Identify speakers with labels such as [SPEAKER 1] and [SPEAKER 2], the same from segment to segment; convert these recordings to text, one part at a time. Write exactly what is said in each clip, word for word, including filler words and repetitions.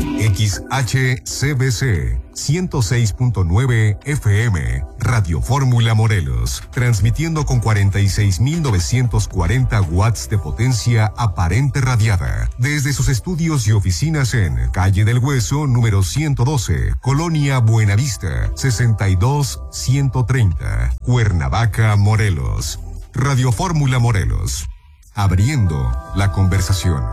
[SPEAKER 1] X H C B C ciento seis punto nueve F M, Radio Fórmula Morelos, transmitiendo con cuarenta y seis mil novecientos cuarenta watts de potencia aparente radiada, desde sus estudios y oficinas en Calle del Hueso, número ciento doce, Colonia Buenavista, sesenta y dos ciento treinta, Cuernavaca, Morelos. Radio Fórmula Morelos, abriendo la conversación.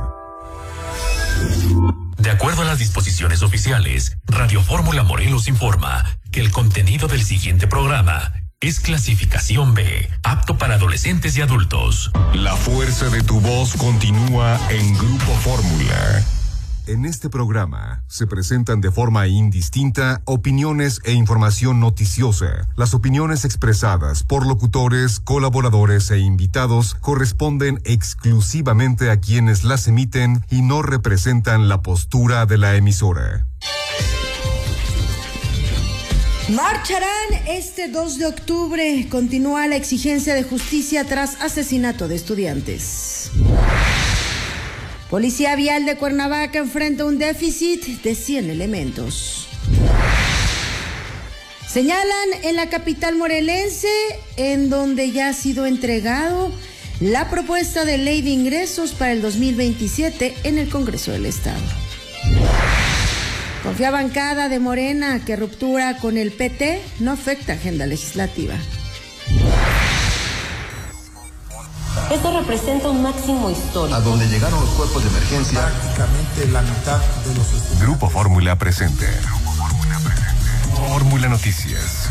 [SPEAKER 2] De acuerdo a las disposiciones oficiales, Radio Fórmula Morelos informa que el contenido del siguiente programa es clasificación B, apto para adolescentes y adultos.
[SPEAKER 1] La fuerza de tu voz continúa en Grupo Fórmula. En este programa se presentan de forma indistinta opiniones e información noticiosa. Las opiniones expresadas por locutores, colaboradores e invitados corresponden exclusivamente a quienes las emiten y no representan la postura de la emisora.
[SPEAKER 3] Marcharán este dos de octubre. Continúa la exigencia de justicia tras asesinato de estudiantes. Policía Vial de Cuernavaca enfrenta un déficit de cien elementos. Señalan en la capital morelense, en donde ya ha sido entregado la propuesta de ley de ingresos para el dos mil veintisiete en el Congreso del Estado. Confía bancada de Morena que ruptura con el P T no afecta agenda legislativa.
[SPEAKER 4] Esto representa un máximo histórico.
[SPEAKER 5] A donde llegaron los cuerpos de emergencia.
[SPEAKER 6] Prácticamente la mitad de los estudiantes.
[SPEAKER 1] Grupo Fórmula presente. Grupo Fórmula presente. Fórmula Noticias.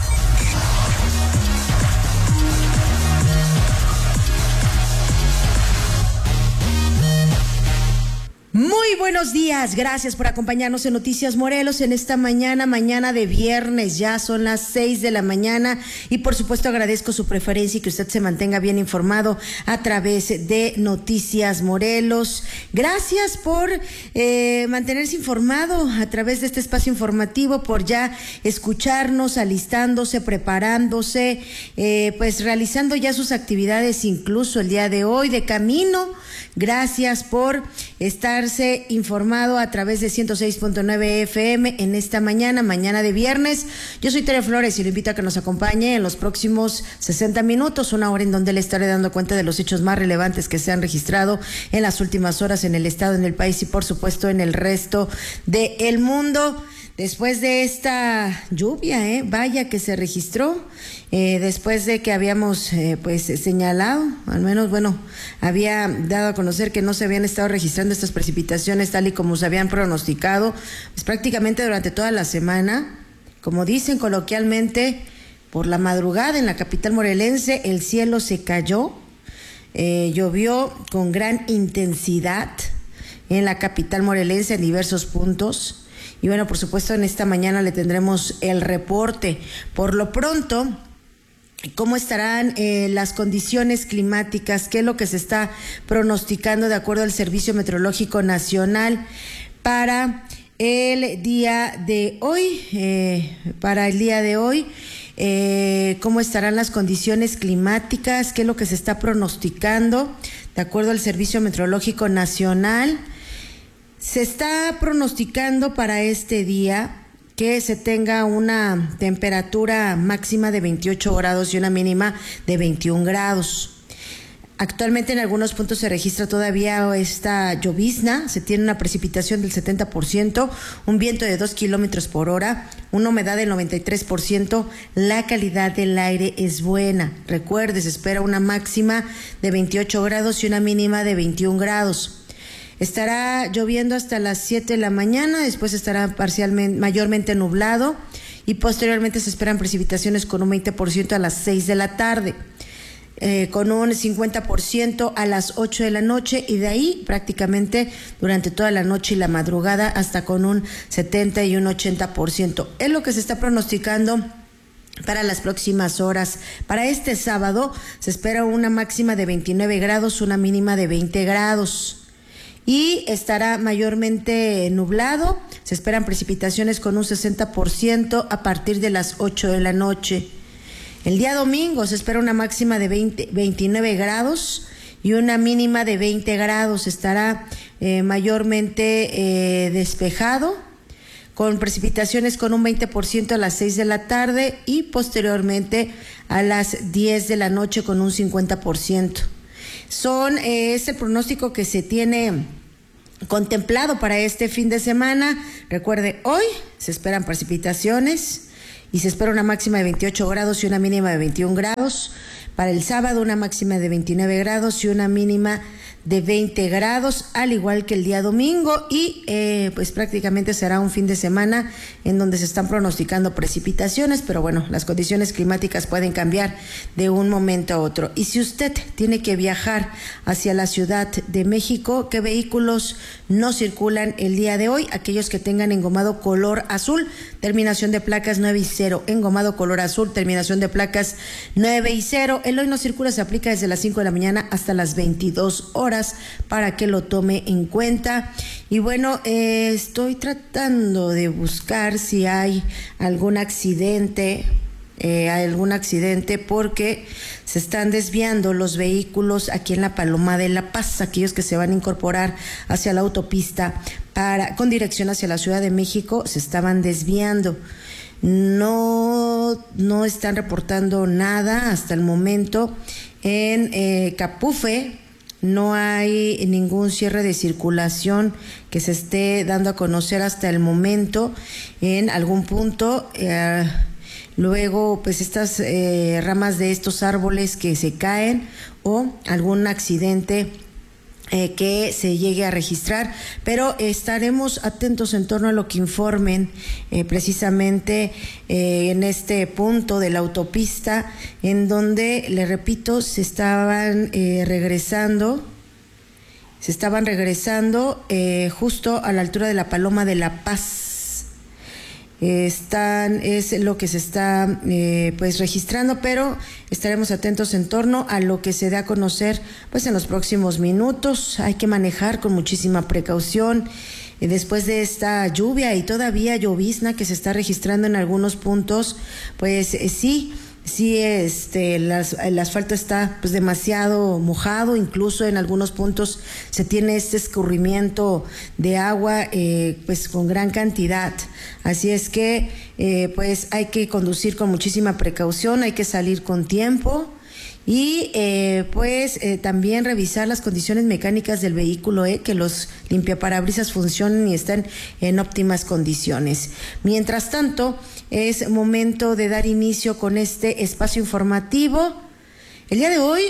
[SPEAKER 3] Muy buenos días, gracias por acompañarnos en Noticias Morelos en esta mañana, mañana de viernes, ya son las seis de la mañana y por supuesto agradezco su preferencia y que usted se mantenga bien informado a través de Noticias Morelos. Gracias por eh, mantenerse informado a través de este espacio informativo, por ya escucharnos, alistándose, preparándose, eh, pues realizando ya sus actividades incluso el día de hoy de camino. Gracias por estarse informado a través de ciento seis punto nueve F M en esta mañana, mañana de viernes. Yo soy Tere Flores y lo invito a que nos acompañe en los próximos sesenta minutos, una hora en donde le estaré dando cuenta de los hechos más relevantes que se han registrado en las últimas horas en el estado, en el país y por supuesto en el resto del mundo. Después de esta lluvia, eh, vaya que se registró, eh, después de que habíamos eh, pues señalado, al menos bueno, había dado a conocer que no se habían estado registrando estas precipitaciones tal y como se habían pronosticado, pues prácticamente durante toda la semana, como dicen coloquialmente, por la madrugada en la capital morelense el cielo se cayó, eh, llovió con gran intensidad en la capital morelense en diversos puntos. Y bueno, por supuesto, en esta mañana le tendremos el reporte. Por lo pronto, ¿cómo estarán eh, las condiciones climáticas? ¿Qué es lo que se está pronosticando de acuerdo al Servicio Meteorológico Nacional para el día de hoy? Eh, para el día de hoy, eh, ¿cómo estarán las condiciones climáticas? ¿Qué es lo que se está pronosticando de acuerdo al Servicio Meteorológico Nacional? Se está pronosticando para este día que se tenga una temperatura máxima de veintiocho grados y una mínima de veintiún grados. Actualmente en algunos puntos se registra todavía esta llovizna, se tiene una precipitación del setenta por ciento, un viento de dos kilómetros por hora, una humedad del noventa y tres por ciento, la calidad del aire es buena. Recuerde, se espera una máxima de veintiocho grados y una mínima de veintiún grados. Estará lloviendo hasta las siete de la mañana, después estará parcialmente, mayormente nublado y posteriormente se esperan precipitaciones con un veinte por ciento a las seis de la tarde, eh, con un cincuenta por ciento a las ocho de la noche y de ahí prácticamente durante toda la noche y la madrugada hasta con un setenta y un ochenta por ciento. Es lo que se está pronosticando para las próximas horas. Para este sábado se espera una máxima de veintinueve grados, una mínima de veinte grados. Y estará mayormente nublado, se esperan precipitaciones con un sesenta por ciento a partir de las ocho de la noche. El día domingo se espera una máxima de veinte, veintinueve grados y una mínima de veinte grados, estará eh, mayormente eh, despejado con precipitaciones con un veinte por ciento a las seis de la tarde y posteriormente a las diez de la noche con un cincuenta por ciento. Son, eh, es el pronóstico que se tiene contemplado para este fin de semana. Recuerde, hoy se esperan precipitaciones y se espera una máxima de veintiocho grados y una mínima de veintiún grados. Para el sábado una máxima de veintinueve grados y una mínima de veinte grados, al igual que el día domingo, y eh, pues prácticamente será un fin de semana en donde se están pronosticando precipitaciones, pero bueno, las condiciones climáticas pueden cambiar de un momento a otro. Y si usted tiene que viajar hacia la Ciudad de México, ¿qué vehículos no circulan el día de hoy? Aquellos que tengan engomado color azul, terminación de placas nueve y cero, engomado color azul, terminación de placas nueve y cero. El hoy no circula se aplica desde las cinco de la mañana hasta las veintidós horas para que lo tome en cuenta. Y bueno, eh, estoy tratando de buscar si hay algún accidente, eh, hay algún accidente porque se están desviando los vehículos aquí en la Paloma de la Paz, aquellos que se van a incorporar hacia la autopista para, con dirección hacia la Ciudad de México, se estaban desviando. No, no están reportando nada hasta el momento. En eh, Capufe no hay ningún cierre de circulación que se esté dando a conocer hasta el momento en algún punto. Eh, luego, pues estas eh, ramas de estos árboles que se caen o algún accidente Eh, que se llegue a registrar, pero estaremos atentos en torno a lo que informen eh, precisamente eh, en este punto de la autopista, en donde, le repito, se estaban eh, regresando, se estaban regresando eh, justo a la altura de la Paloma de la Paz. Están, es lo que se está eh, pues registrando, pero estaremos atentos en torno a lo que se dé a conocer pues en los próximos minutos. Hay que manejar con muchísima precaución eh, después de esta lluvia y todavía llovizna que se está registrando en algunos puntos. Pues eh, sí, sí, este, las, el asfalto está pues demasiado mojado, incluso en algunos puntos se tiene este escurrimiento de agua eh, pues con gran cantidad. Así es que eh, pues hay que conducir con muchísima precaución, hay que salir con tiempo y eh, pues eh, también revisar las condiciones mecánicas del vehículo, eh, que los limpiaparabrisas funcionen y estén en óptimas condiciones. Mientras tanto, es momento de dar inicio con este espacio informativo. El día de hoy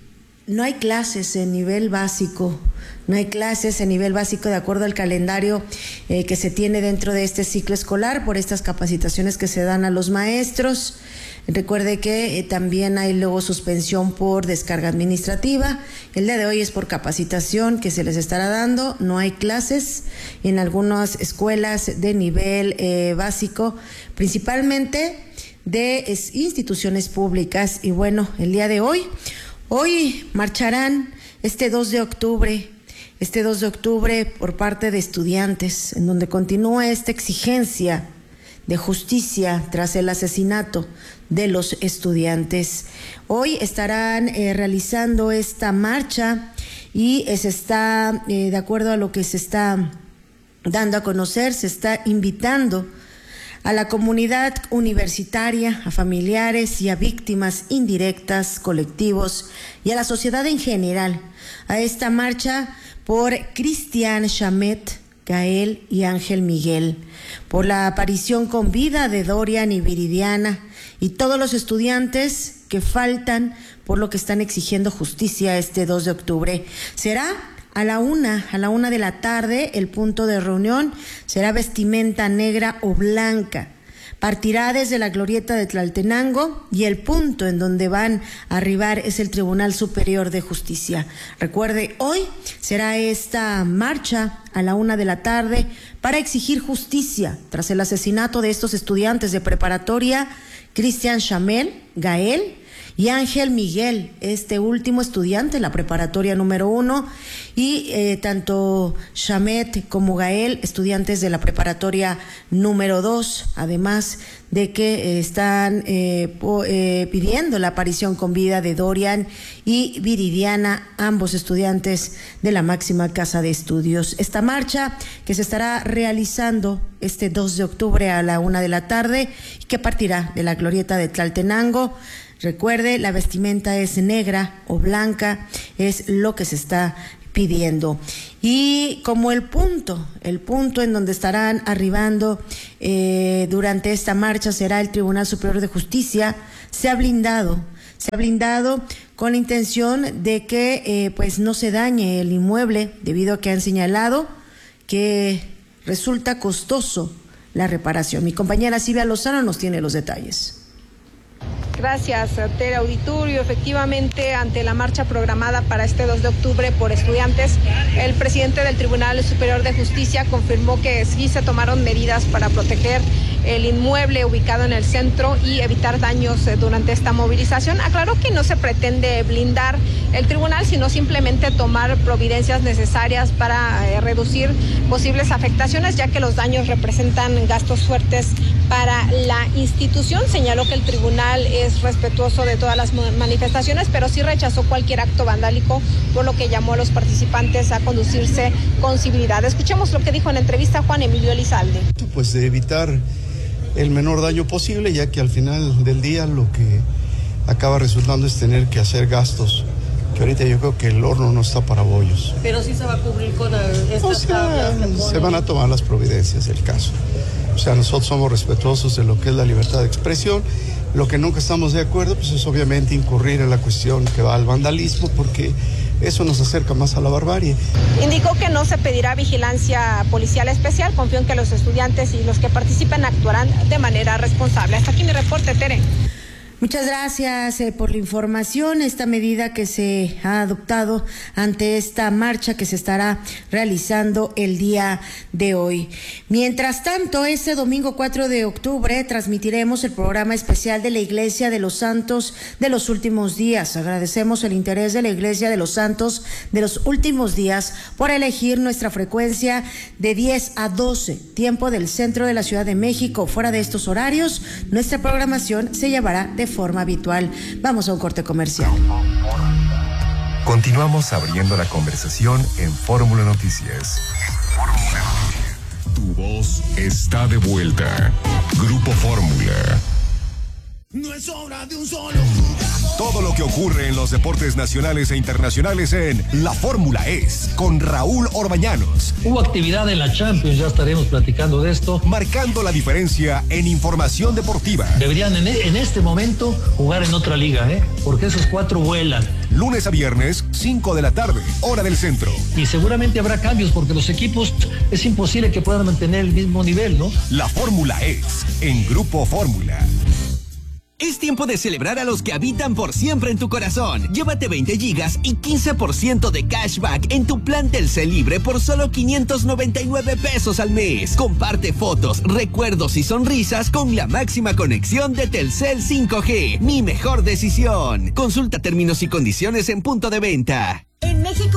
[SPEAKER 3] no hay clases en nivel básico, no hay clases en nivel básico de acuerdo al calendario eh, que se tiene dentro de este ciclo escolar por estas capacitaciones que se dan a los maestros. Recuerde que eh, también hay luego suspensión por descarga administrativa. El día de hoy es por capacitación que se les estará dando. No hay clases en algunas escuelas de nivel eh, básico, principalmente de es, instituciones públicas. Y bueno, el día de hoy, hoy marcharán este dos de octubre, este dos de octubre por parte de estudiantes, en donde continúa esta exigencia de justicia tras el asesinato de los estudiantes. Hoy estarán eh, realizando esta marcha y eh, se está, eh, de acuerdo a lo que se está dando a conocer, se está invitando a la comunidad universitaria, a familiares y a víctimas indirectas, colectivos y a la sociedad en general a esta marcha por Cristian Shamet, Gael y Ángel Miguel, por la aparición con vida de Dorian y Viridiana y todos los estudiantes que faltan, por lo que están exigiendo justicia este dos de octubre. Será a la una, a la una de la tarde, el punto de reunión será vestimenta negra o blanca. Partirá desde la glorieta de Tlaltenango y el punto en donde van a arribar es el Tribunal Superior de Justicia. Recuerde, hoy será esta marcha a la una de la tarde para exigir justicia tras el asesinato de estos estudiantes de preparatoria, Cristian Chamel, Gael y Ángel Miguel, este último estudiante, la preparatoria número uno, y eh, tanto Shamet como Gael, estudiantes de la preparatoria número dos, además de que eh, están eh, po, eh, pidiendo la aparición con vida de Dorian y Viridiana, ambos estudiantes de la máxima casa de estudios. Esta marcha que se estará realizando este dos de octubre a la una de la tarde, y que partirá de la glorieta de Tlaltenango. Recuerde, la vestimenta es negra o blanca, es lo que se está pidiendo. Y como el punto, el punto en donde estarán arribando eh, durante esta marcha será el Tribunal Superior de Justicia, se ha blindado, se ha blindado con la intención de que eh, pues no se dañe el inmueble, debido a que han señalado que resulta costoso la reparación. Mi compañera Silvia Lozano nos tiene los detalles.
[SPEAKER 7] Gracias, Tere Auditorio. Efectivamente, ante la marcha programada para este dos de octubre por estudiantes, el presidente del Tribunal Superior de Justicia confirmó que sí se tomaron medidas para proteger el inmueble ubicado en el centro y evitar daños durante esta movilización. Aclaró que no se pretende blindar el tribunal, sino simplemente tomar providencias necesarias para eh, reducir posibles afectaciones, ya que los daños representan gastos fuertes para la institución. Señaló que el tribunal es respetuoso de todas las manifestaciones, pero sí rechazó cualquier acto vandálico, por lo que llamó a los participantes a conducirse con civilidad. Escuchemos lo que dijo en entrevista Juan Emilio Elizalde.
[SPEAKER 8] Pues de evitar el menor daño posible, ya que al final del día lo que acaba resultando es tener que hacer gastos, que ahorita yo creo que el horno no está para bollos.
[SPEAKER 9] Pero sí se va a cubrir con estas o sea, tablas.
[SPEAKER 8] Se van a tomar las providencias del caso. O sea, nosotros somos respetuosos de lo que es la libertad de expresión. Lo que nunca estamos de acuerdo, pues es obviamente incurrir en la cuestión que va al vandalismo, porque eso nos acerca más a la barbarie.
[SPEAKER 7] Indicó que no se pedirá vigilancia policial especial. Confió en que los estudiantes y los que participen actuarán de manera responsable. Hasta aquí mi reporte, Tere.
[SPEAKER 3] Muchas gracias eh, por la información. Esta medida que se ha adoptado ante esta marcha que se estará realizando el día de hoy. Mientras tanto, este domingo cuatro de octubre transmitiremos el programa especial de la Iglesia de los Santos de los Últimos Días. Agradecemos el interés de la Iglesia de los Santos de los Últimos Días por elegir nuestra frecuencia de diez a doce, tiempo del centro de la Ciudad de México. Fuera de estos horarios, nuestra programación se llevará de forma habitual. Vamos a un corte comercial.
[SPEAKER 1] Continuamos abriendo la conversación en Fórmula Noticias. Tu voz está de vuelta. Grupo Fórmula.
[SPEAKER 10] No es obra de un solo jugador.
[SPEAKER 1] Todo lo que ocurre en los deportes nacionales e internacionales en La Fórmula es con Raúl Orbañanos.
[SPEAKER 11] Hubo actividad en la Champions, ya estaremos platicando de esto.
[SPEAKER 1] Marcando la diferencia en información deportiva.
[SPEAKER 11] Deberían en, en este momento jugar en otra liga, ¿eh? Porque esos cuatro vuelan.
[SPEAKER 1] Lunes a viernes, cinco de la tarde, hora del centro.
[SPEAKER 11] Y seguramente habrá cambios porque los equipos es imposible que puedan mantener el mismo nivel, ¿no?
[SPEAKER 1] La Fórmula es en Grupo Fórmula.
[SPEAKER 12] Es tiempo de celebrar a los que habitan por siempre en tu corazón. Llévate veinte gigas y quince por ciento de cashback en tu plan Telcel Libre por solo quinientos noventa y nueve pesos al mes. Comparte fotos, recuerdos y sonrisas con la máxima conexión de Telcel cinco G. Mi mejor decisión. Consulta términos y condiciones en punto de venta.
[SPEAKER 13] En México